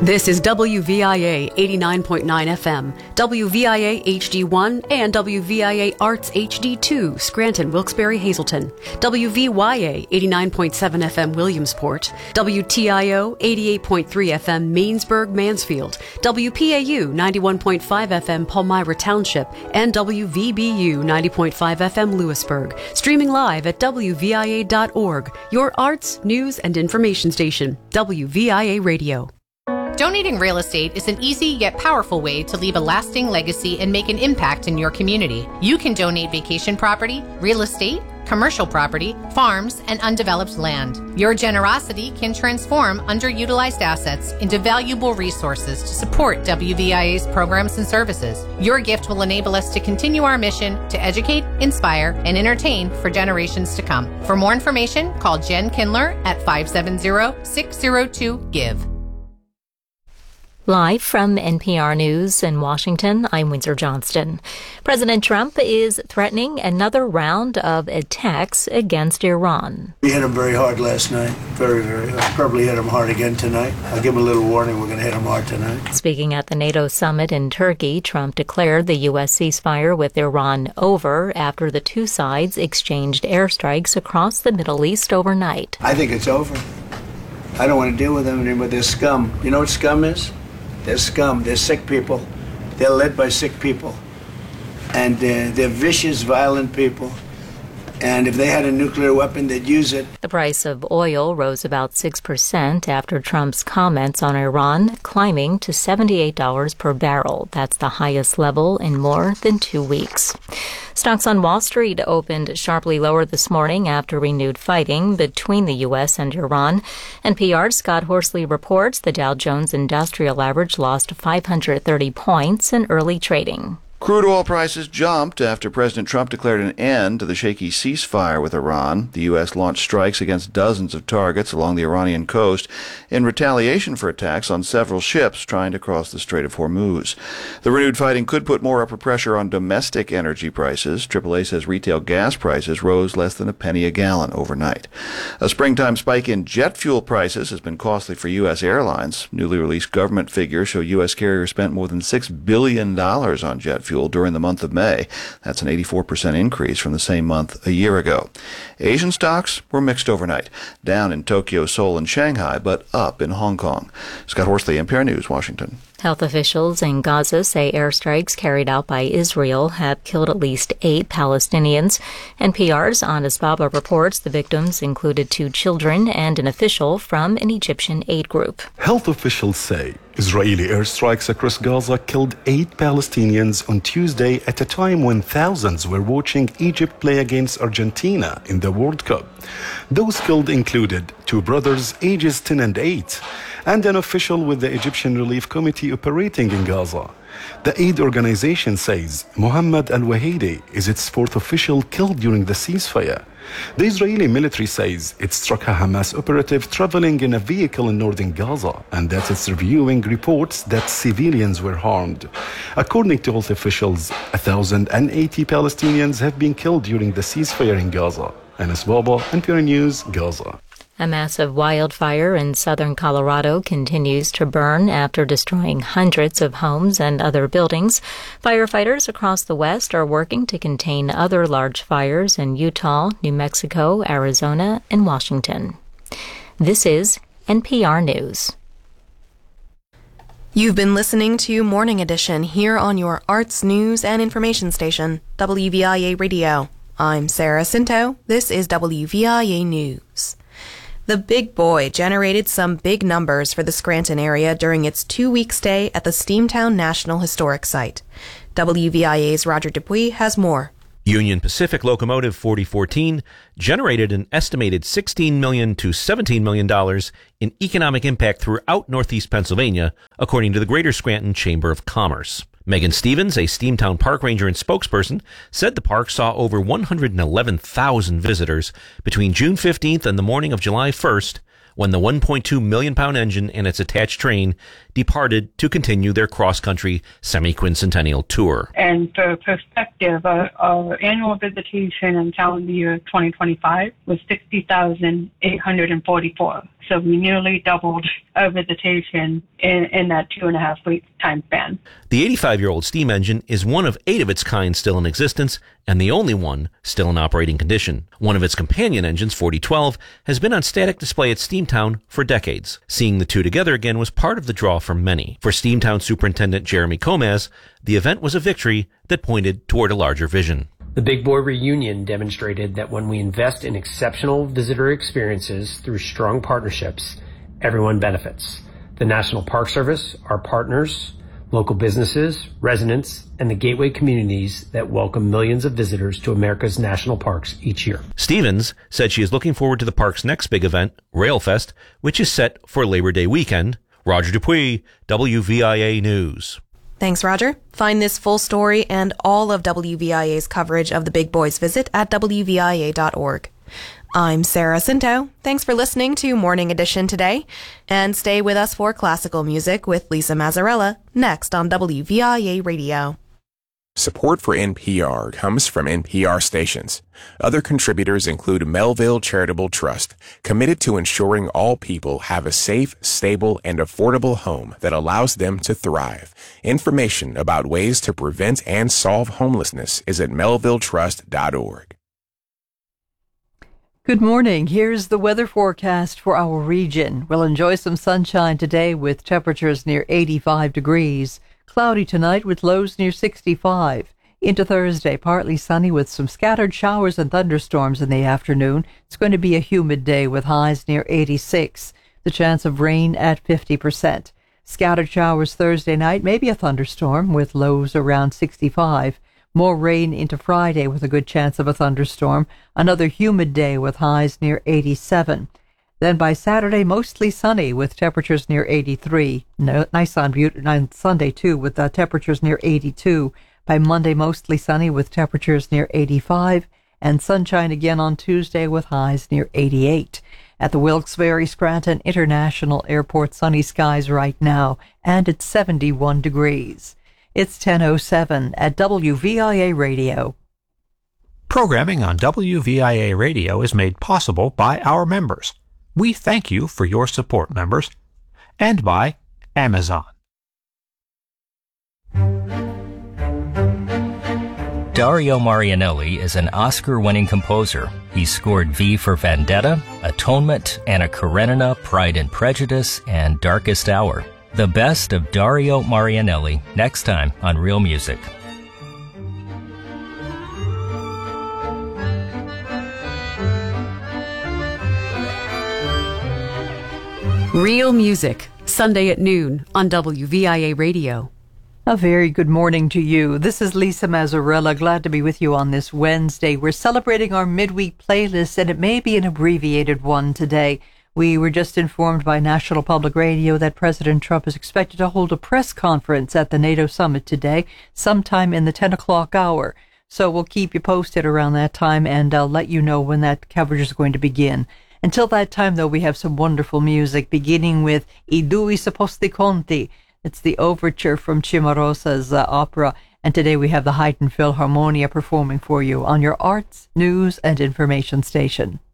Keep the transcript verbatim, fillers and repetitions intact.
This is W V I A eighty-nine point nine F M, W V I A H D one, and W V I A Arts H D two, Scranton, Wilkes-Barre, Hazleton, W V Y A eighty-nine point seven F M, Williamsport, W T I O eighty-eight point three F M, Mainsburg, Mansfield, W P A U ninety-one point five F M, Palmyra Township, and W V B U ninety point five F M, Lewisburg. Streaming live at W V I A dot org, your arts, news, and information station, W V I A Radio. Donating real estate is an easy yet powerful way to leave a lasting legacy and make an impact in your community. You can donate vacation property, real estate, commercial property, farms, and undeveloped land. Your generosity can transform underutilized assets into valuable resources to support W V I A's programs and services. Your gift will enable us to continue our mission to educate, inspire, and entertain for generations to come. For more information, call Jen Kindler at five seven zero, six zero two, GIVE. Live from N P R News in Washington, I'm Windsor Johnston. President Trump is threatening another round of attacks against Iran. We hit him very hard last night. Very, very hard. Probably hit him hard again tonight. I'll give him a little warning. We're going to hit him hard tonight. Speaking at the NATO summit in Turkey, Trump declared the U S ceasefire with Iran over after the two sides exchanged airstrikes across the Middle East overnight. I think it's over. I don't want to deal with them anymore. They're scum. You know what scum is? They're scum. They're sick people. They're led by sick people. And uh, they're vicious, violent people. And if they had a nuclear weapon, they'd use it. The price of oil rose about six percent after Trump's comments on Iran, climbing to seventy-eight dollars per barrel. That's the highest level in more than two weeks. Stocks on Wall Street opened sharply lower this morning after renewed fighting between the U S and Iran. N P R's Scott Horsley reports the Dow Jones Industrial Average lost five hundred thirty points in early trading. Crude oil prices jumped after President Trump declared an end to the shaky ceasefire with Iran. The U S launched strikes against dozens of targets along the Iranian coast in retaliation for attacks on several ships trying to cross the Strait of Hormuz. The renewed fighting could put more upward pressure on domestic energy prices. triple A says retail gas prices rose less than a penny a gallon overnight. A springtime spike in jet fuel prices has been costly for U S airlines. Newly released government figures show U S carriers spent more than six billion dollars on jet fuel during the month of May. That's an eighty-four percent increase from the same month a year ago. Asian stocks were mixed overnight, down in Tokyo, Seoul, and Shanghai, but up in Hong Kong. Scott Horsley, N P R News, Washington. Health officials in Gaza say airstrikes carried out by Israel have killed at least eight Palestinians. N P R's Anas Baba reports the victims included two children and an official from an Egyptian aid group. Health officials say Israeli airstrikes across Gaza killed eight Palestinians on Tuesday at a time when thousands were watching Egypt play against Argentina in the World Cup. Those killed included two brothers ages ten and eight and an official with the Egyptian Relief Committee operating in Gaza. The aid organization says Mohammed al-Wahidi is its fourth official killed during the ceasefire. The Israeli military says it struck a Hamas operative traveling in a vehicle in northern Gaza and that it's reviewing reports that civilians were harmed. According to health officials, one thousand eighty Palestinians have been killed during the ceasefire in Gaza. Anas Baba, N P R News, Gaza. A massive wildfire in southern Colorado continues to burn after destroying hundreds of homes and other buildings. Firefighters across the West are working to contain other large fires in Utah, New Mexico, Arizona, and Washington. This is N P R News. You've been listening to Morning Edition here on your arts, news, and information station, W V I A Radio. I'm Sarah Cinto. This is W V I A News. The Big Boy generated some big numbers for the Scranton area during its two-week stay at the Steamtown National Historic Site. W V I A's Roger Dupuis has more. Union Pacific Locomotive forty fourteen generated an estimated sixteen million dollars to seventeen million dollars in economic impact throughout Northeast Pennsylvania, according to the Greater Scranton Chamber of Commerce. Megan Stevens, a Steamtown park ranger and spokesperson, said the park saw over one hundred eleven thousand visitors between June fifteenth and the morning of July first, when the one point two million pound engine and its attached train departed to continue their cross-country semi-quincentennial tour. And for perspective, our, our annual visitation in calendar year twenty twenty-five was sixty thousand eight hundred forty-four. So we nearly doubled our visitation in, in that two and a half week time span. The eighty-five-year-old steam engine is one of eight of its kind still in existence, and the only one still in operating condition. One of its companion engines, forty twelve, has been on static display at Steamtown for decades. Seeing the two together again was part of the draw for many. For Steamtown Superintendent Jeremy Comaz, the event was a victory that pointed toward a larger vision. The Big Boy Reunion demonstrated that when we invest in exceptional visitor experiences through strong partnerships, everyone benefits. The National Park Service, our partners, local businesses, residents, and the gateway communities that welcome millions of visitors to America's national parks each year. Stevens said she is looking forward to the park's next big event, Railfest, which is set for Labor Day weekend. Roger Dupuis, W V I A News. Thanks, Roger. Find this full story and all of W V I A's coverage of the Big Boys visit at W V I A dot org. I'm Sarah Cinto. Thanks for listening to Morning Edition today. And stay with us for classical music with Lisa Mazzarella next on W V I A Radio. Support for N P R comes from N P R stations. Other contributors include Melville Charitable Trust, committed to ensuring all people have a safe, stable, and affordable home that allows them to thrive. Information about ways to prevent and solve homelessness is at melville trust dot org. Good morning. Here's the weather forecast for our region. We'll enjoy some sunshine today with temperatures near eighty-five degrees. Cloudy tonight with lows near sixty-five. Into Thursday, partly sunny with some scattered showers and thunderstorms in the afternoon. It's going to be a humid day with highs near eighty-six. The chance of rain at fifty percent. Scattered showers Thursday night, maybe a thunderstorm with lows around sixty-five. More rain into Friday with a good chance of a thunderstorm. Another humid day with highs near eighty-seven. Then by Saturday, mostly sunny with temperatures near eighty-three. No, nice on, on Sunday, too, with uh, temperatures near eighty-two. By Monday, mostly sunny with temperatures near eighty-five. And sunshine again on Tuesday with highs near eighty-eight. At the Wilkes-Barre Scranton International Airport, sunny skies right now, and it's seventy-one degrees. It's ten oh seven at W V I A Radio. Programming on W V I A Radio is made possible by our members. We thank you for your support, members, and by Amazon. Dario Marianelli is an Oscar-winning composer. He scored V for Vendetta, Atonement, Anna Karenina, Pride and Prejudice, and Darkest Hour. The best of Dario Marianelli next time on Real Music. Real Music, Sunday at noon on W V I A Radio. A very good morning to you. This is Lisa Mazzarella. Glad to be with you on this Wednesday. We're celebrating our midweek playlist, and it may be an abbreviated one today. We were just informed by National Public Radio that President Trump is expected to hold a press conference at the NATO summit today, sometime in the ten o'clock hour. So we'll keep you posted around that time, and I'll let you know when that coverage is going to begin. Until that time, though, we have some wonderful music, beginning with I due supposti conti. It's the overture from Cimarosa's uh, opera, and today we have the Haydn Philharmonia performing for you on your arts, news, and information station.